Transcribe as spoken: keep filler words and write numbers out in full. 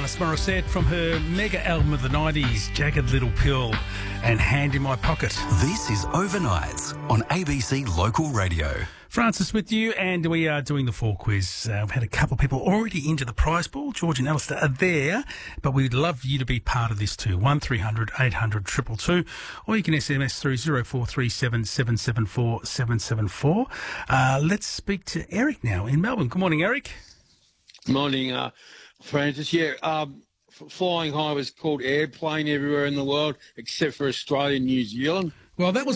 Alanis Morissette from her mega album of the nineties, Jagged Little Pill and Hand in My Pocket. This is Overnights on A B C Local Radio. Francis with you, and we are doing the fall quiz. Uh, we've had a couple of people already into the prize pool. George and Alistair are there, but we'd love you to be part of this too. one three hundred eight hundred two two two, or you can S M S through zero four three seven seven seven four seven seven four. Uh, let's speak to Eric now in Melbourne. Good morning, Eric. Morning, uh, Francis. Yeah, um, f- flying high was called airplane everywhere in the world except for Australia and New Zealand. Well, that was